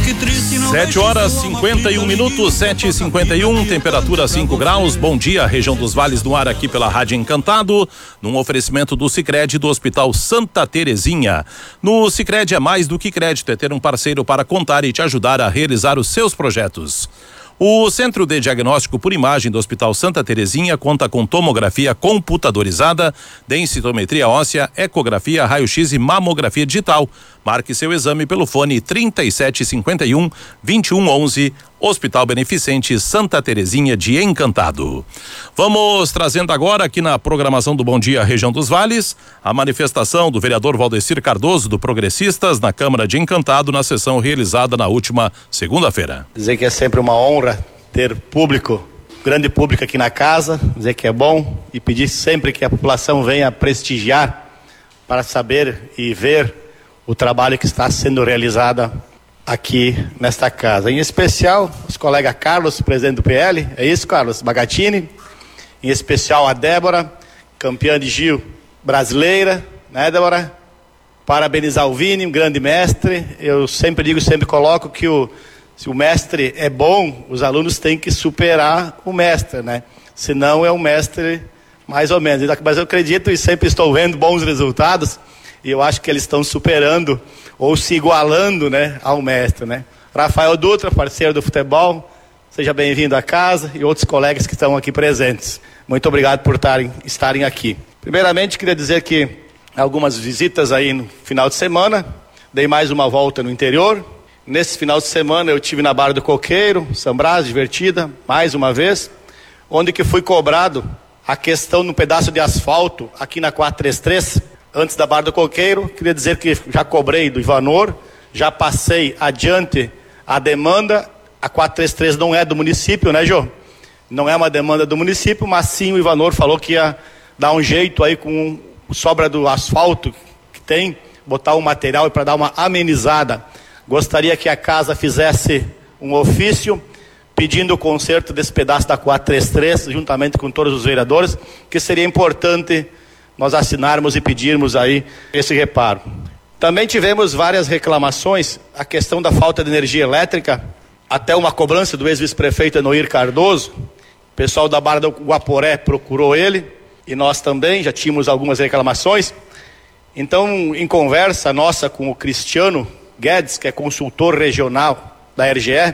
7h51, 7h51, temperatura 5 graus. Bom dia, região dos Vales do Ar, aqui pela Rádio Encantado, num oferecimento do Sicredi do Hospital Santa Terezinha. No Sicredi é mais do que crédito, é ter um parceiro para contar e te ajudar a realizar os seus projetos. O Centro de Diagnóstico por Imagem do Hospital Santa Terezinha conta com tomografia computadorizada, densitometria óssea, ecografia, raio-x e mamografia digital. Marque seu exame pelo fone 3751-2111, Hospital Beneficente Santa Terezinha de Encantado. Vamos trazendo agora aqui na programação do Bom Dia Região dos Vales, a manifestação do vereador Valdecir Cardoso do Progressistas na Câmara de Encantado na sessão realizada na última segunda-feira. Dizer que é sempre uma honra ter público, grande público aqui na casa, dizer que é bom e pedir sempre que a população venha prestigiar para saber e ver o trabalho que está sendo realizado aqui nesta casa. Em especial, os colegas Carlos, presidente do PL, é isso, Carlos Bagatini, em especial a Débora, campeã de Gil brasileira, né, Débora? Parabenizar o Vini, um grande mestre. Eu sempre digo, sempre coloco que se o mestre é bom, os alunos têm que superar o mestre, né? Senão é um mestre mais ou menos. Mas eu acredito e sempre estou vendo bons resultados, e eu acho que eles estão superando ou se igualando, né, ao mestre, né? Rafael Dutra, parceiro do futebol, seja bem-vindo à casa, e outros colegas que estão aqui presentes. Muito obrigado por estarem aqui. Primeiramente, queria dizer que algumas visitas aí no final de semana, dei mais uma volta no interior. Nesse final de semana eu estive na Barra do Coqueiro, São Brás, divertida, mais uma vez, onde que fui cobrado a questão no pedaço de asfalto aqui na 433, antes da Barra do Coqueiro. Queria dizer que já cobrei do Ivanor, já passei adiante a demanda. A 433 não é do município, né, Jô? Não é uma demanda do município, mas sim o Ivanor falou que ia dar um jeito aí com sobra do asfalto que tem, botar um material para dar uma amenizada. Gostaria que a casa fizesse um ofício pedindo o conserto desse pedaço da 433, juntamente com todos os vereadores, que seria importante nós assinarmos e pedirmos aí esse reparo. Também tivemos várias reclamações, a questão da falta de energia elétrica, até uma cobrança do ex-vice-prefeito Enoir Cardoso. O pessoal da Barra do Guaporé procurou ele, e nós também já tínhamos algumas reclamações. Então, em conversa nossa com o Cristiano Guedes, que é consultor regional da RGE,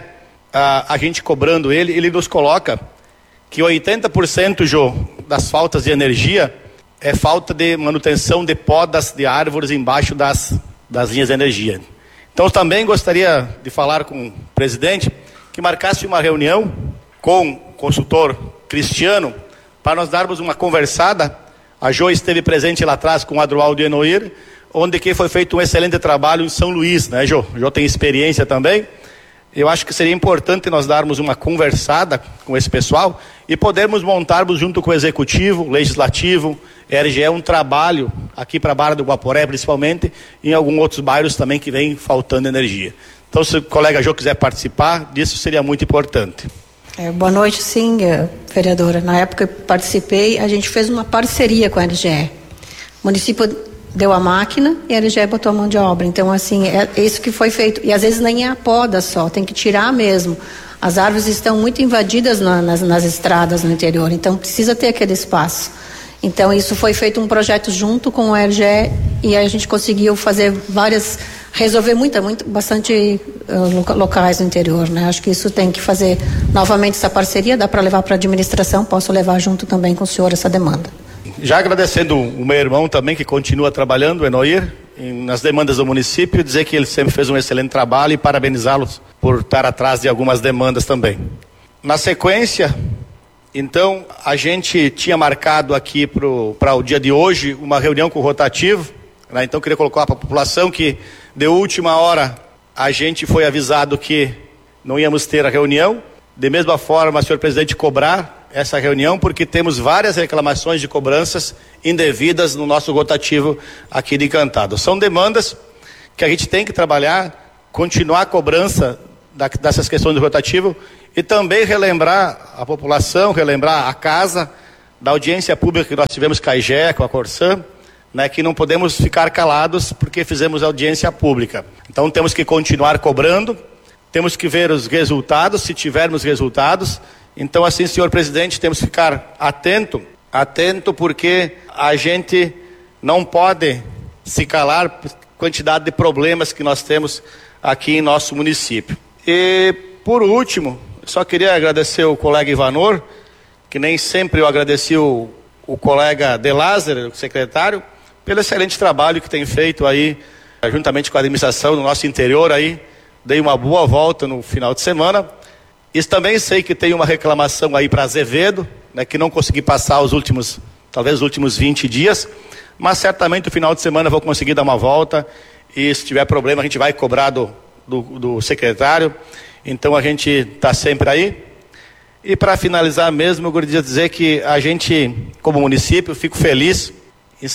a gente cobrando ele nos coloca que 80%, Jô, das faltas de energia é falta de manutenção de podas de árvores embaixo das linhas de energia. Então também gostaria de falar com o presidente que marcasse uma reunião com o consultor Cristiano para nós darmos uma conversada. A Jo esteve presente lá atrás com o Adroaldo Enoir, onde que foi feito um excelente trabalho em São Luís, né, Jo? Jo tem experiência também. Eu acho que seria importante nós darmos uma conversada com esse pessoal e podermos montarmos junto com o Executivo, o Legislativo, RGE, um trabalho aqui para a Barra do Guaporé, principalmente, e em alguns outros bairros também que vem faltando energia. Então, se o colega Jô quiser participar disso, seria muito importante. Boa noite, sim, vereadora. Na época que participei, a gente fez uma parceria com a RGE. O município deu a máquina e a RGE botou a mão de obra. Então, assim, é isso que foi feito. E às vezes nem é a poda só, tem que tirar mesmo. As árvores estão muito invadidas nas estradas no interior, então precisa ter aquele espaço. Então, isso foi feito um projeto junto com a RGE e a gente conseguiu fazer resolver bastante locais no interior, né? Acho que isso tem que fazer novamente essa parceria, dá para levar para a administração, posso levar junto também com o senhor essa demanda. Já agradecendo o meu irmão também, que continua trabalhando, o Enoir, nas demandas do município, dizer que ele sempre fez um excelente trabalho e parabenizá-los por estar atrás de algumas demandas também. Na sequência, então, a gente tinha marcado aqui para o dia de hoje uma reunião com o rotativo, né? Então, queria colocar para a população que, de última hora, a gente foi avisado que não íamos ter a reunião. De mesma forma, senhor presidente, cobrar essa reunião, porque temos várias reclamações de cobranças indevidas no nosso rotativo aqui de Encantado. São demandas que a gente tem que trabalhar, continuar a cobrança dessas questões do rotativo e também relembrar a população, relembrar a casa da audiência pública que nós tivemos com a IGE, com a Corsã, né, que não podemos ficar calados porque fizemos audiência pública. Então temos que continuar cobrando, temos que ver os resultados, se tivermos resultados. Então, assim, senhor presidente, temos que ficar atento porque a gente não pode se calar por quantidade de problemas que nós temos aqui em nosso município. E, por último, só queria agradecer o colega Ivanor, que nem sempre eu agradeci o colega De Lázaro, o secretário, pelo excelente trabalho que tem feito aí, juntamente com a administração no nosso interior aí. Dei uma boa volta no final de semana. E também sei que tem uma reclamação aí para Azevedo, né, que não consegui passar talvez os últimos 20 dias, mas certamente no final de semana eu vou conseguir dar uma volta e se tiver problema a gente vai cobrar do secretário. Então a gente está sempre aí. E para finalizar mesmo, eu gostaria de dizer que a gente, como município, fico feliz em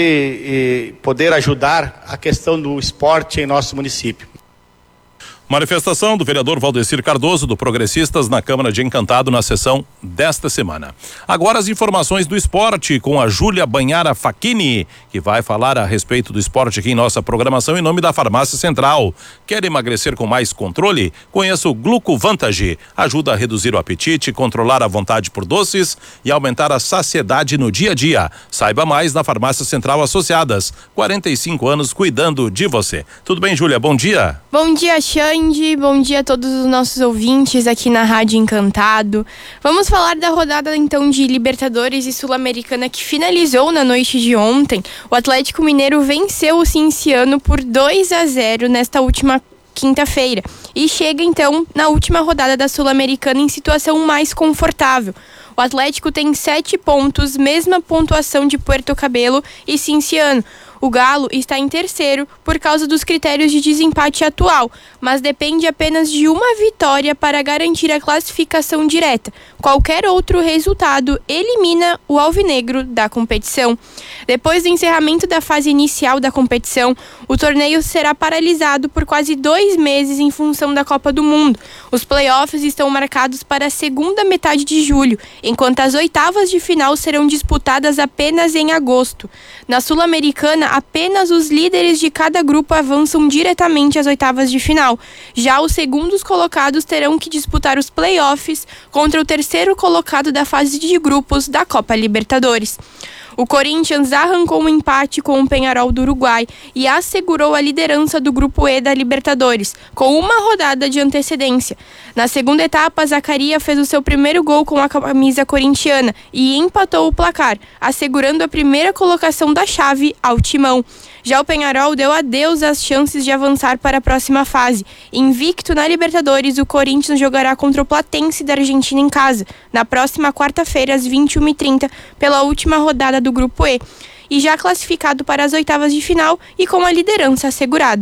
sempre poder ajudar a questão do esporte em nosso município. Manifestação do vereador Valdecir Cardoso, do Progressistas, na Câmara de Encantado, na sessão desta semana. Agora as informações do esporte com a Júlia Banhara Facchini, que vai falar a respeito do esporte aqui em nossa programação em nome da Farmácia Central. Quer emagrecer com mais controle? Conheça o Glucovantage. Ajuda a reduzir o apetite, controlar a vontade por doces e aumentar a saciedade no dia a dia. Saiba mais na Farmácia Central Associadas. 45 anos cuidando de você. Tudo bem, Júlia? Bom dia. Bom dia, Xande. Bom dia a todos os nossos ouvintes aqui na Rádio Encantado. Vamos falar da rodada então de Libertadores e Sul-Americana que finalizou na noite de ontem. O Atlético Mineiro venceu o Cinciano por 2-0 nesta última quinta-feira e chega então na última rodada da Sul-Americana em situação mais confortável. O Atlético tem 7 pontos, mesma pontuação de Puerto Cabello e Cinciano. O Galo está em terceiro por causa dos critérios de desempate atual, mas depende apenas de uma vitória para garantir a classificação direta. Qualquer outro resultado elimina o alvinegro da competição. Depois do encerramento da fase inicial da competição, o torneio será paralisado por quase 2 meses em função da Copa do Mundo. Os playoffs estão marcados para a segunda metade de julho, enquanto as oitavas de final serão disputadas apenas em agosto. Na Sul-Americana, apenas os líderes de cada grupo avançam diretamente às oitavas de final. Já os segundos colocados terão que disputar os playoffs contra o terceiro colocado da fase de grupos da Copa Libertadores. O Corinthians arrancou um empate com o Peñarol do Uruguai e assegurou a liderança do Grupo E da Libertadores, com uma rodada de antecedência. Na segunda etapa, Zaccaria fez o seu primeiro gol com a camisa corintiana e empatou o placar, assegurando a primeira colocação da chave ao Timão. Já o Peñarol deu adeus às chances de avançar para a próxima fase. Invicto na Libertadores, o Corinthians jogará contra o Platense da Argentina em casa, na próxima quarta-feira, às 21h30, pela última rodada do Grupo E, e já classificado para as oitavas de final e com a liderança assegurada.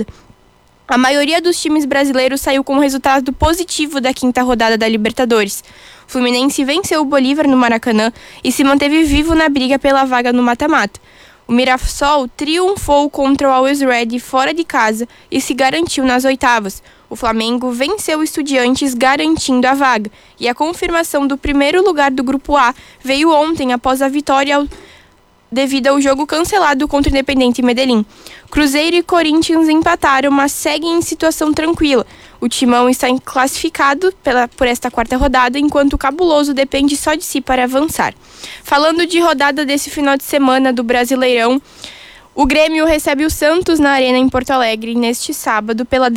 A maioria dos times brasileiros saiu com um resultado positivo da quinta rodada da Libertadores. O Fluminense venceu o Bolívar no Maracanã e se manteve vivo na briga pela vaga no mata-mata. O Mirassol triunfou contra o Always Ready fora de casa e se garantiu nas oitavas. O Flamengo venceu o Estudiantes, garantindo a vaga. E a confirmação do primeiro lugar do Grupo A veio ontem após a vitória devido ao jogo cancelado contra o Independiente Medellín. Cruzeiro e Corinthians empataram, mas seguem em situação tranquila. O Timão está classificado por esta quarta rodada, enquanto o Cabuloso depende só de si para avançar. Falando de rodada desse final de semana do Brasileirão, o Grêmio recebe o Santos na Arena em Porto Alegre neste sábado pela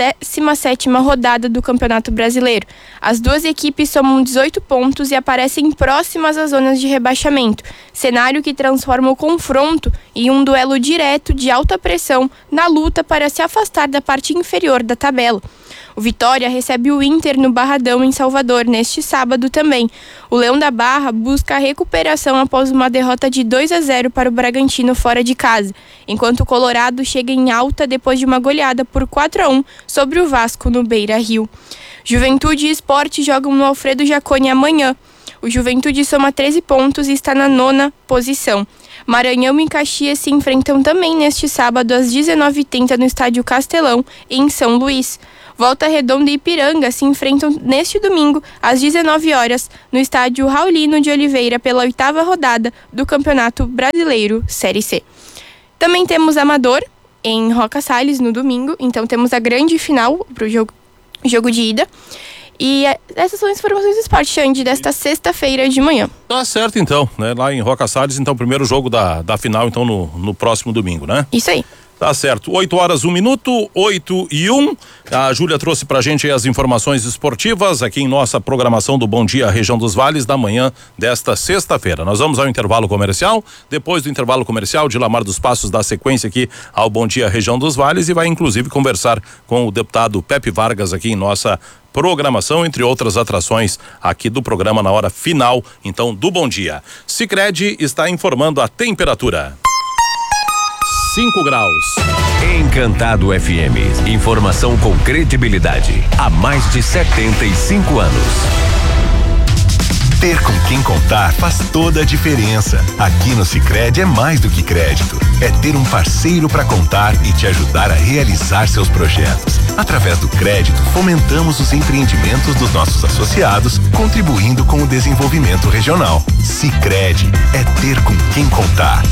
17ª rodada do Campeonato Brasileiro. As duas equipes somam 18 pontos e aparecem próximas às zonas de rebaixamento, cenário que transforma o confronto em um duelo direto de alta pressão na luta para se afastar da parte inferior da tabela. O Vitória recebe o Inter no Barradão, em Salvador, neste sábado também. O Leão da Barra busca a recuperação após uma derrota de 2-0 para o Bragantino fora de casa, enquanto o Colorado chega em alta depois de uma goleada por 4-1 sobre o Vasco no Beira-Rio. Juventude e Sport jogam no Alfredo Jaconi amanhã. O Juventude soma 13 pontos e está na 9ª posição. Maranhão e Caxias se enfrentam também neste sábado às 19h30 no Estádio Castelão, em São Luís. Volta Redonda e Ipiranga se enfrentam neste domingo às 19 horas no Estádio Raulino de Oliveira pela 8ª rodada do Campeonato Brasileiro Série C. Também temos Amador em Roca Salles no domingo, então temos a grande final para o jogo jogo de ida. E essas são as informações do esporte, Xande, desta sexta-feira de manhã. Tá certo, então, né? Lá em Roca Salles, então, primeiro jogo da final, então, no próximo domingo, né? Isso aí. Tá certo, 8h01, 8h01. A Júlia trouxe pra gente aí as informações esportivas aqui em nossa programação do Bom Dia Região dos Vales da manhã desta sexta-feira. Nós vamos ao intervalo comercial. Depois do intervalo comercial, Dilamar dos Passos dá sequência aqui ao Bom Dia Região dos Vales e vai inclusive conversar com o deputado Pepe Vargas aqui em nossa programação, entre outras atrações aqui do programa na hora final, então, do Bom Dia. Sicredi está informando a temperatura. 5 graus. Encantado FM. Informação com credibilidade. Há mais de 75 anos. Ter com quem contar faz toda a diferença. Aqui no Sicredi é mais do que crédito. É ter um parceiro para contar e te ajudar a realizar seus projetos. Através do crédito, fomentamos os empreendimentos dos nossos associados, contribuindo com o desenvolvimento regional. Sicredi é ter com quem contar.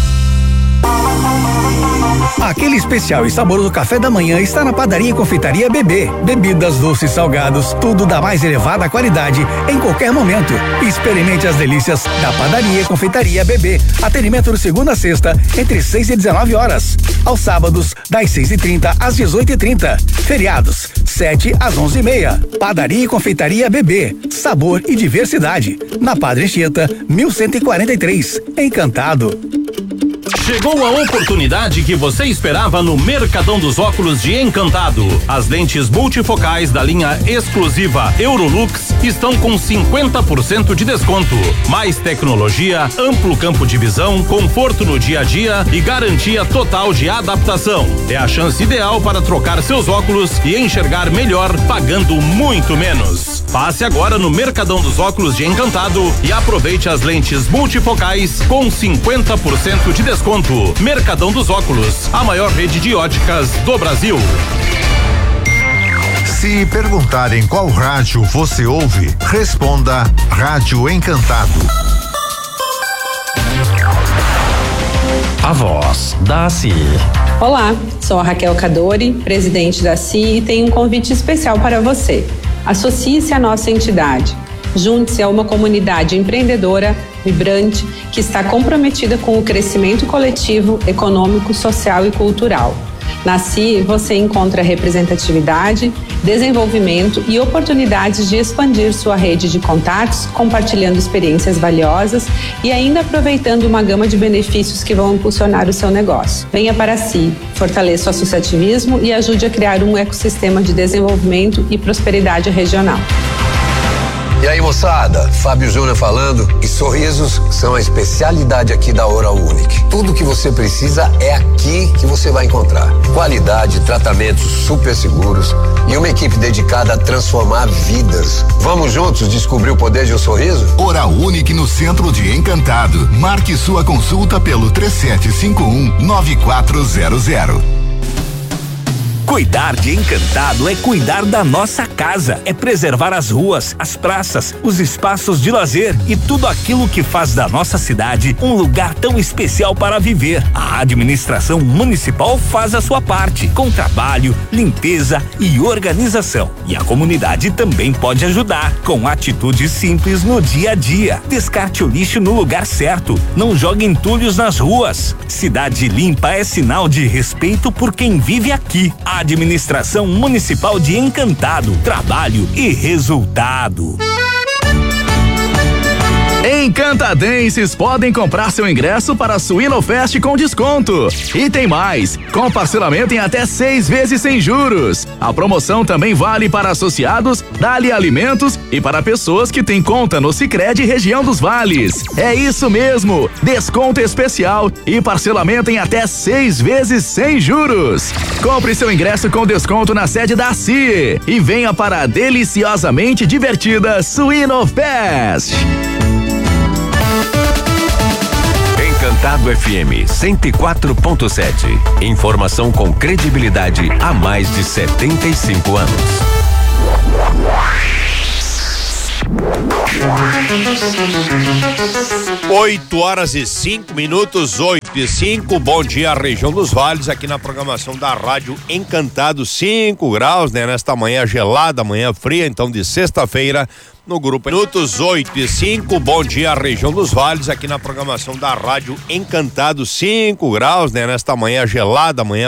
Aquele especial e saboroso café da manhã está na Padaria e Confeitaria BB. Bebidas, doces, salgados, tudo da mais elevada qualidade em qualquer momento. Experimente as delícias da Padaria e Confeitaria BB. Atendimento de segunda a sexta, entre 6 e 19 horas. Aos sábados, das 6h30 às 18h30. Feriados, 7 às 11h30. Padaria e Confeitaria BB. Sabor e diversidade. Na Padre Anchieta, 1143. Encantado. Chegou a oportunidade que você esperava no Mercadão dos Óculos de Encantado. As lentes multifocais da linha exclusiva Eurolux estão com 50% de desconto. Mais tecnologia, amplo campo de visão, conforto no dia a dia e garantia total de adaptação. É a chance ideal para trocar seus óculos e enxergar melhor, pagando muito menos. Passe agora no Mercadão dos Óculos de Encantado e aproveite as lentes multifocais com 50% de desconto. Mercadão dos Óculos, a maior rede de óticas do Brasil. Se perguntarem qual rádio você ouve, responda Rádio Encantado. A voz da ACI. Olá, sou a Raquel Cadori, presidente da ACI, e tenho um convite especial para você. Associe-se à nossa entidade. Junte-se a uma comunidade empreendedora, vibrante, que está comprometida com o crescimento coletivo, econômico, social e cultural. Na CI, você encontra representatividade, desenvolvimento e oportunidades de expandir sua rede de contatos, compartilhando experiências valiosas e ainda aproveitando uma gama de benefícios que vão impulsionar o seu negócio. Venha para a CI, fortaleça o associativismo e ajude a criar um ecossistema de desenvolvimento e prosperidade regional. E aí, moçada, Fábio Júnior falando, e sorrisos são a especialidade aqui da Oral Unique. Tudo que você precisa é aqui que você vai encontrar. Qualidade, tratamentos super seguros e uma equipe dedicada a transformar vidas. Vamos juntos descobrir o poder de um sorriso? Oral Unique no centro de Encantado. Marque sua consulta pelo 3751-9400. Cuidar de Encantado é cuidar da nossa casa, é preservar as ruas, as praças, os espaços de lazer e tudo aquilo que faz da nossa cidade um lugar tão especial para viver. A administração municipal faz a sua parte, com trabalho, limpeza e organização. E a comunidade também pode ajudar, com atitudes simples no dia a dia. Descarte o lixo no lugar certo, não jogue entulhos nas ruas. Cidade limpa é sinal de respeito por quem vive aqui. Administração Municipal de Encantado, trabalho e resultado. Encantadenses podem comprar seu ingresso para a Suinofest com desconto. E tem mais, com parcelamento em até 6 vezes sem juros. A promoção também vale para associados, Dali Alimentos e para pessoas que têm conta no Sicredi Região dos Vales. É isso mesmo, desconto especial e parcelamento em até 6 vezes sem juros. Compre seu ingresso com desconto na sede da CIE e venha para a deliciosamente divertida Suinofest. Encantado FM 104.7. Informação com credibilidade há mais de 75 anos. 8h05, 8h05. Bom dia, região dos Vales, aqui na programação da Rádio Encantado. 5 graus, né? Nesta manhã gelada, manhã fria, então de sexta-feira, no grupo Minutos 8h05. Bom dia, região dos Vales, aqui na programação da Rádio Encantado. 5 graus, né? Nesta manhã gelada, manhã